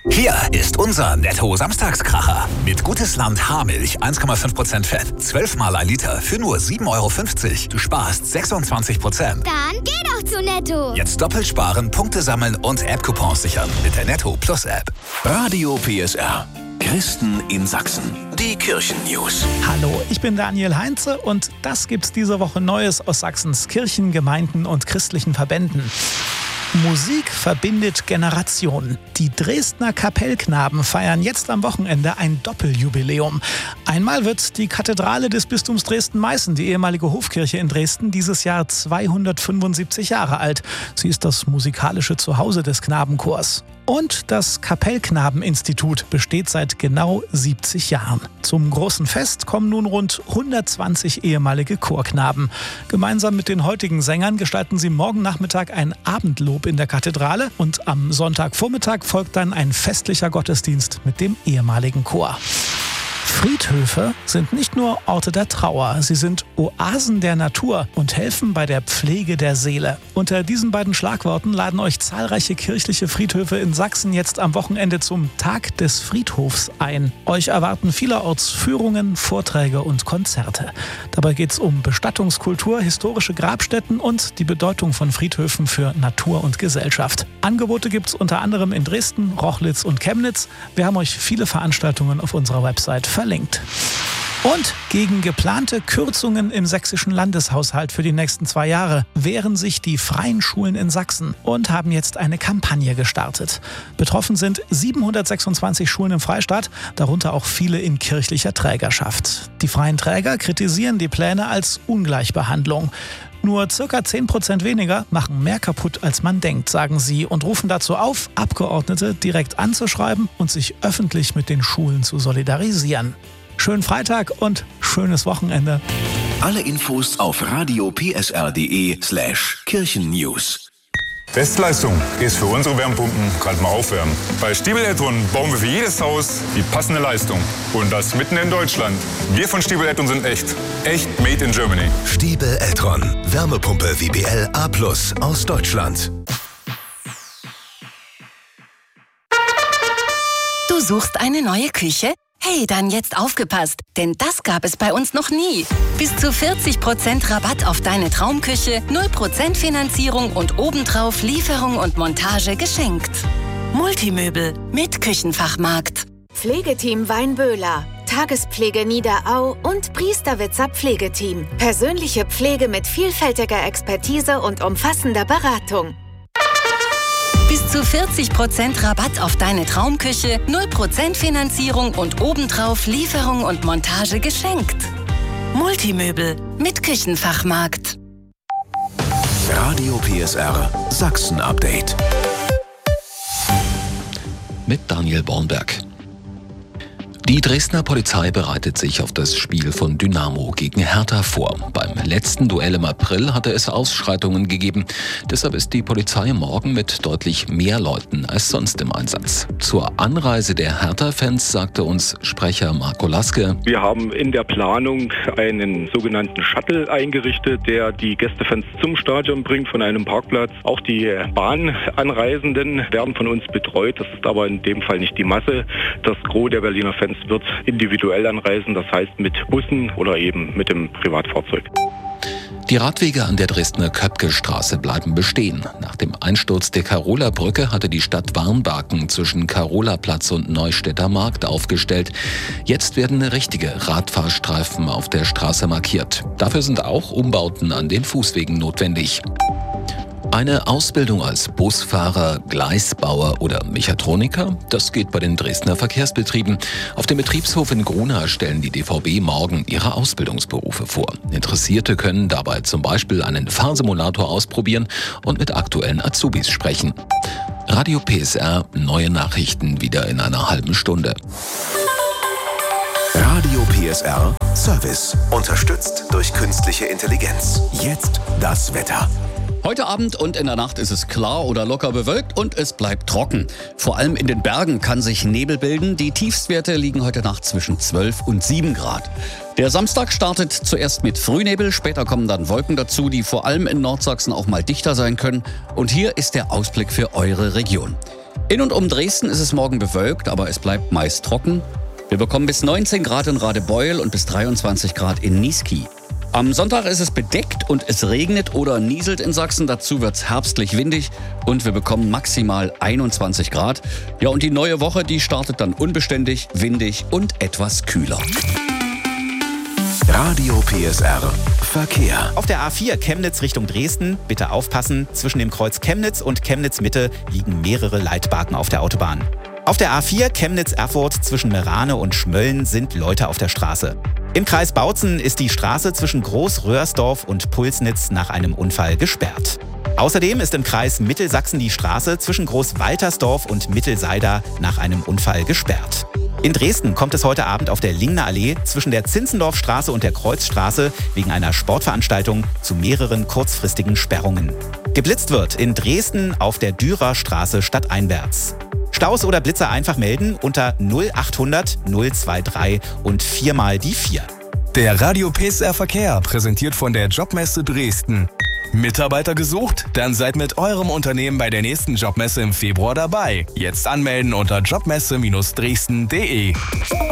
Hier ist unser Netto-Samstagskracher. Mit Gutes Land Haarmilch 1,5% Fett, 12 mal ein Liter für nur 7,50 €. Du sparst 26%. Dann geh doch zu Netto. Jetzt doppelt sparen, Punkte sammeln und App-Coupons sichern mit der Netto Plus App. Radio PSR. Christen in Sachsen. Die Kirchen-News. Hallo, ich bin Daniel Heinze und das gibt's diese Woche Neues aus Sachsens Kirchen, Gemeinden und christlichen Verbänden. Musik verbindet Generationen. Die Dresdner Kapellknaben feiern jetzt am Wochenende ein Doppeljubiläum. Einmal wird die Kathedrale des Bistums Dresden-Meißen, die ehemalige Hofkirche in Dresden, dieses Jahr 275 Jahre alt. Sie ist das musikalische Zuhause des Knabenchors. Und das Kapellknabeninstitut besteht seit genau 70 Jahren. Zum großen Fest kommen nun rund 120 ehemalige Chorknaben. Gemeinsam mit den heutigen Sängern gestalten sie morgen Nachmittag ein Abendlob in der Kathedrale und am Sonntagvormittag folgt dann ein festlicher Gottesdienst mit dem ehemaligen Chor. Friedhöfe sind nicht nur Orte der Trauer, sie sind Oasen der Natur und helfen bei der Pflege der Seele. Unter diesen beiden Schlagworten laden euch zahlreiche kirchliche Friedhöfe in Sachsen jetzt am Wochenende zum Tag des Friedhofs ein. Euch erwarten vielerorts Führungen, Vorträge und Konzerte. Dabei geht es um Bestattungskultur, historische Grabstätten und die Bedeutung von Friedhöfen für Natur und Gesellschaft. Angebote gibt es unter anderem in Dresden, Rochlitz und Chemnitz. Wir haben euch viele Veranstaltungen auf unserer Website verlinkt. Und gegen geplante Kürzungen im sächsischen Landeshaushalt für die nächsten 2 Jahre wehren sich die freien Schulen in Sachsen und haben jetzt eine Kampagne gestartet. Betroffen sind 726 Schulen im Freistaat, darunter auch viele in kirchlicher Trägerschaft. Die freien Träger kritisieren die Pläne als Ungleichbehandlung. Nur ca. 10% weniger machen mehr kaputt, als man denkt, sagen sie und rufen dazu auf, Abgeordnete direkt anzuschreiben und sich öffentlich mit den Schulen zu solidarisieren. Schönen Freitag und schönes Wochenende. Alle Infos auf radiopsr.de/Kirchennews. Bestleistung ist für unsere Wärmepumpen gerade mal aufwärmen. Bei Stiebel Eltron bauen wir für jedes Haus die passende Leistung. Und das mitten in Deutschland. Wir von Stiebel Eltron sind echt. Echt made in Germany. Stiebel Eltron. Wärmepumpe WBL A+ aus Deutschland. Du suchst eine neue Küche? Hey, dann jetzt aufgepasst, denn das gab es bei uns noch nie. Bis zu 40% Rabatt auf deine Traumküche, 0% Finanzierung und obendrauf Lieferung und Montage geschenkt. Multimöbel mit Küchenfachmarkt. Pflegeteam Weinböhler, Tagespflege Niederau und Priesterwitzer Pflegeteam. Persönliche Pflege mit vielfältiger Expertise und umfassender Beratung. Bis zu 40% Rabatt auf deine Traumküche, 0% Finanzierung und obendrauf Lieferung und Montage geschenkt. Multimöbel mit Küchenfachmarkt. Radio PSR Sachsen Update. Mit Daniel Bornberg. Die Dresdner Polizei bereitet sich auf das Spiel von Dynamo gegen Hertha vor. Beim letzten Duell im April hatte es Ausschreitungen gegeben. Deshalb ist die Polizei morgen mit deutlich mehr Leuten als sonst im Einsatz. Zur Anreise der Hertha-Fans sagte uns Sprecher Marco Laske: Wir haben in der Planung einen sogenannten Shuttle eingerichtet, der die Gästefans zum Stadion bringt von einem Parkplatz. Auch die Bahnanreisenden werden von uns betreut. Das ist aber in dem Fall nicht die Masse. Das Gros der Berliner Fans wird individuell anreisen, das heißt mit Bussen oder eben mit dem Privatfahrzeug. Die Radwege an der Dresdner Köpkestraße bleiben bestehen. Nach dem Einsturz der Karoler Brücke hatte die Stadt Warnbarken zwischen Karolaplatz und Neustädter Markt aufgestellt. Jetzt werden richtige Radfahrstreifen auf der Straße markiert. Dafür sind auch Umbauten an den Fußwegen notwendig. Eine Ausbildung als Busfahrer, Gleisbauer oder Mechatroniker, das geht bei den Dresdner Verkehrsbetrieben. Auf dem Betriebshof in Grunau stellen die DVB morgen ihre Ausbildungsberufe vor. Interessierte können dabei zum Beispiel einen Fahrsimulator ausprobieren und mit aktuellen Azubis sprechen. Radio PSR, neue Nachrichten wieder in einer halben Stunde. Radio PSR Service. Unterstützt durch künstliche Intelligenz. Jetzt das Wetter. Heute Abend und in der Nacht ist es klar oder locker bewölkt und es bleibt trocken. Vor allem in den Bergen kann sich Nebel bilden. Die Tiefstwerte liegen heute Nacht zwischen 12 und 7 Grad. Der Samstag startet zuerst mit Frühnebel, später kommen dann Wolken dazu, die vor allem in Nordsachsen auch mal dichter sein können. Und hier ist der Ausblick für eure Region. In und um Dresden ist es morgen bewölkt, aber es bleibt meist trocken. Wir bekommen bis 19 Grad in Radebeul und bis 23 Grad in Niesky. Am Sonntag ist es bedeckt und es regnet oder nieselt in Sachsen. Dazu wird es herbstlich windig und wir bekommen maximal 21 Grad. Ja, und die neue Woche, die startet dann unbeständig, windig und etwas kühler. Radio PSR Verkehr. Auf der A4 Chemnitz Richtung Dresden, bitte aufpassen, zwischen dem Kreuz Chemnitz und Chemnitz Mitte liegen mehrere Leitbarken auf der Autobahn. Auf der A4 Chemnitz-Erfurt zwischen Merane und Schmölln sind Leute auf der Straße. Im Kreis Bautzen ist die Straße zwischen Groß-Röhrsdorf und Pulsnitz nach einem Unfall gesperrt. Außerdem ist im Kreis Mittelsachsen die Straße zwischen Groß-Waltersdorf und Mittelseida nach einem Unfall gesperrt. In Dresden kommt es heute Abend auf der Lingner Allee zwischen der Zinzendorfstraße und der Kreuzstraße wegen einer Sportveranstaltung zu mehreren kurzfristigen Sperrungen. Geblitzt wird in Dresden auf der Dürerstraße stadteinwärts. Staus oder Blitzer einfach melden unter 0800 023 und 4 mal die 4. Der Radio PSR Verkehr, präsentiert von der Jobmesse Dresden. Mitarbeiter gesucht? Dann seid mit eurem Unternehmen bei der nächsten Jobmesse im Februar dabei. Jetzt anmelden unter jobmesse-dresden.de.